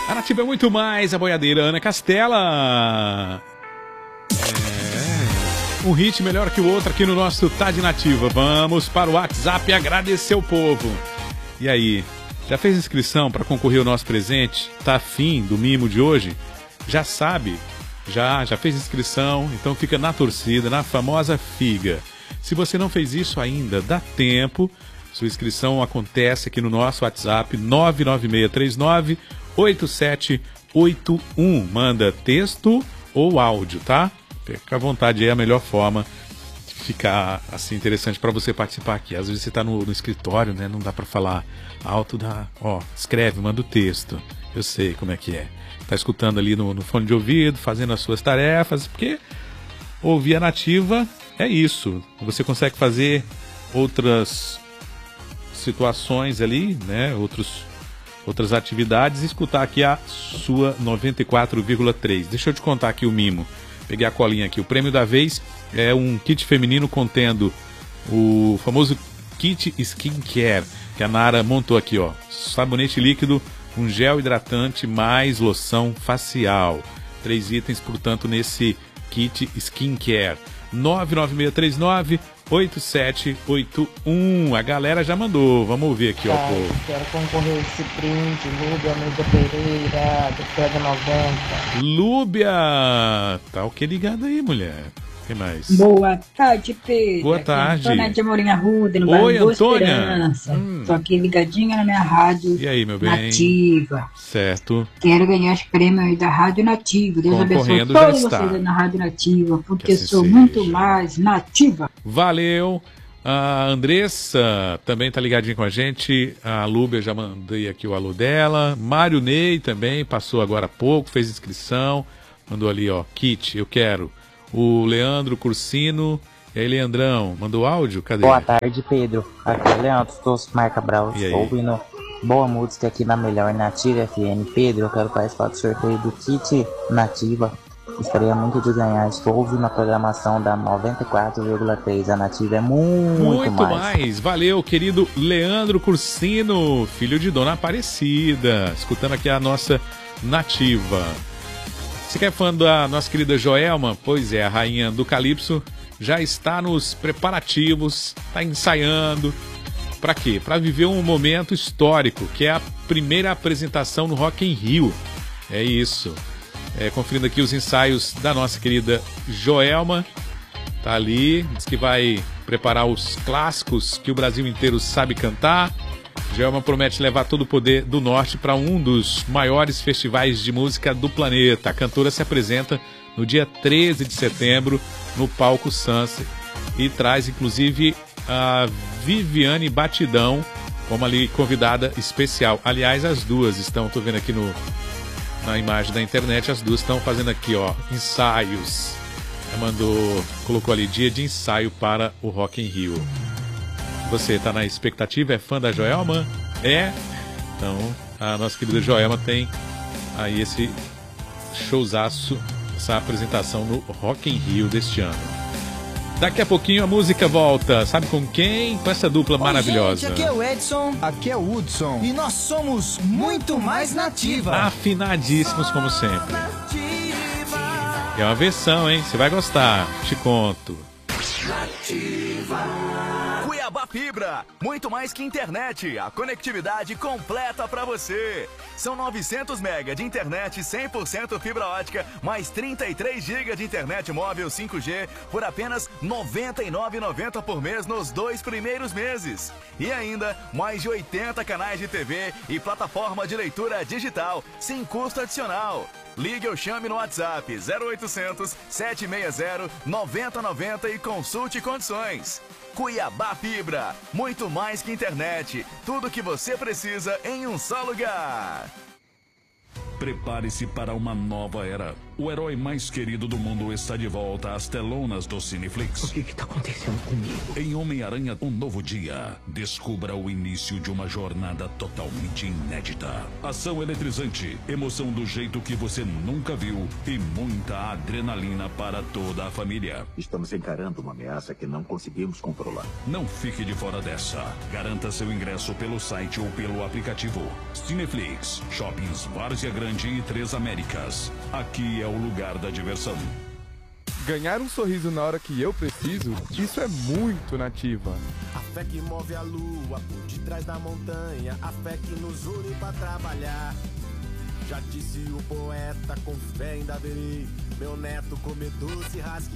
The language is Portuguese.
A Nativa é muito mais, a boiadeira Ana Castela. Um hit melhor que o outro aqui no nosso Tá de Nativa. Vamos para o WhatsApp agradecer o povo. E aí, já fez inscrição para concorrer ao nosso presente? Tá afim do mimo de hoje? Já sabe? Já fez inscrição? Então fica na torcida, na famosa figa. Se você não fez isso ainda, dá tempo. Sua inscrição acontece aqui no nosso WhatsApp 996398781. Manda texto ou áudio, tá? Fica à vontade, é a melhor forma de ficar assim interessante para você participar aqui. Às vezes você tá no escritório, né? Não dá para falar alto, escreve, manda o texto. Eu sei como é que é. Tá escutando ali no fone de ouvido, fazendo as suas tarefas, porque ouvir a Nativa é isso. Você consegue fazer outras situações ali, né? Outras atividades e escutar aqui a sua 94,3. Deixa eu te contar aqui o mimo. Peguei a colinha aqui. O prêmio da vez é um kit feminino contendo o famoso kit skincare que a Nara montou aqui, ó. Sabonete líquido, um gel hidratante mais loção facial. 3 itens, portanto, nesse kit skincare. 996398781. A galera já mandou. Vamos ouvir aqui, ó. Quero concorrer a esse brinde. Lúbia Almeida Pereira, do Pega 90. Lúbia! Tá o que ligado aí, mulher? O que mais? Boa tarde, Pedro. Boa tarde. Antônia de Amorim Arruda, no Oi, bairro Boa Antônia. Esperança. Tô aqui ligadinha na minha rádio E aí, meu bem? Nativa. Certo. Quero ganhar os prêmios aí da Rádio Nativa. Deus abençoe Concorrendo, já todos está. vocês aí na Rádio Nativa, porque Que assim sou seja. muito mais nativa. Valeu. A Andressa também tá ligadinha com a gente. A Lúbia, já mandei aqui o alô dela. Mário Ney também passou agora há pouco, fez inscrição. Mandou ali, ó, kit, eu quero. O Leandro Cursino. E aí, Leandrão, mandou áudio? Cadê? Boa tarde, Pedro. Aqui é o Leandro Tosco Marca Brau. E aí? Estou ouvindo boa música aqui na melhor Nativa FM. Pedro, eu quero participar do sorteio do kit Nativa. Gostaria muito de ganhar. Estou ouvindo a programação da 94,3. A Nativa é muito mais. Valeu, querido Leandro Cursino, filho de Dona Aparecida. Escutando aqui a nossa Nativa. Você que é fã da nossa querida Joelma? Pois é, a rainha do Calypso já está nos preparativos, está ensaiando. Para quê? Para viver um momento histórico, que é a primeira apresentação no Rock in Rio. É isso. Conferindo aqui os ensaios da nossa querida Joelma. Tá ali, diz que vai preparar os clássicos que o Brasil inteiro sabe cantar. Joelma promete levar todo o poder do norte para um dos maiores festivais de música do planeta. A cantora se apresenta no dia 13 de setembro no palco Sunset e traz inclusive a Viviane Batidão como ali convidada especial. Aliás, as duas estão, tô vendo aqui na imagem da internet, as duas estão fazendo aqui, ó, ensaios. Colocou ali dia de ensaio para o Rock in Rio. Você tá na expectativa? É fã da Joelma? É? Então, a nossa querida Joelma tem aí esse showzaço, essa apresentação no Rock in Rio deste ano. Daqui a pouquinho a música volta. Sabe com quem? Com essa dupla maravilhosa. Gente, aqui é o Edson. Aqui é o Hudson. E nós somos muito mais Nativa. Afinadíssimos como sempre. É uma versão, hein? Você vai gostar. Te conto. Cuiabá Fibra, muito mais que internet, a conectividade completa para você. São 900 mega de internet 100% fibra ótica, mais 33 GB de internet móvel 5G por apenas R$ 99,90 por mês nos 2 primeiros meses. E ainda mais de 80 canais de TV e plataforma de leitura digital, sem custo adicional. Ligue ou chame no WhatsApp 0800 760 9090 e consulte condições. Cuiabá Fibra, muito mais que internet, tudo que você precisa em um só lugar. Prepare-se para uma nova era. O herói mais querido do mundo está de volta às telonas do Cineflix. O que está acontecendo comigo? Em Homem-Aranha, um novo dia, descubra o início de uma jornada totalmente inédita. Ação eletrizante, emoção do jeito que você nunca viu e muita adrenalina para toda a família. Estamos encarando uma ameaça que não conseguimos controlar. Não fique de fora dessa. Garanta seu ingresso pelo site ou pelo aplicativo. Cineflix, Shoppings Várzea Grande e Três Américas. Aqui é o lugar da diversão. Ganhar um sorriso na hora que eu preciso, isso é muito nativa. A fé que move a lua por detrás da montanha, a fé que nos une pra trabalhar. Já disse o poeta, com fé ainda verei meu neto comer doce rasgue.